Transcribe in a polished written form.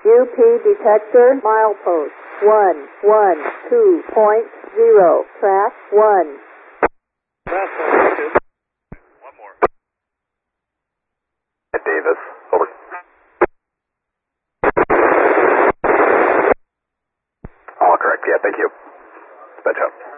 UP detector, milepost 112.0, track 1. Last one, two. One more. Davis, over. All correct, yeah, thank you. Dispatch out.